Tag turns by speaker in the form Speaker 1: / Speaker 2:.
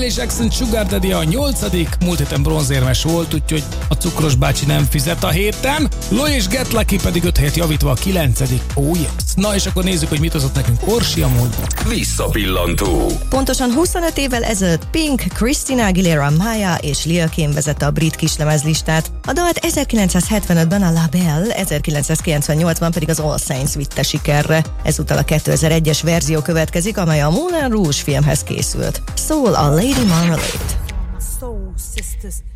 Speaker 1: Miley Jackson Sugar Daddy a 8. Múlt héten bronzérmes volt, úgyhogy a cukros bácsi nem fizet a héten. Louis és Get Lucky pedig 5 helyet javítva a 9. Oh yes. Na és akkor nézzük, hogy mit hozott nekünk Orsi a múltban.
Speaker 2: Visszapillantó.
Speaker 3: Pontosan 25 évvel ezelőtt Pink, Christina Aguilera, Maya és Lil Kim vezette a brit kislemezlistát. A dalt 1975-ben a La Belle, 1998-ban pedig az All Saints vitte sikerre. Ezúttal a 2001-es verzió következik, amely a Moulin Rouge filmhez készült. Szól a Lady Marmalade.
Speaker 4: Soul sisters.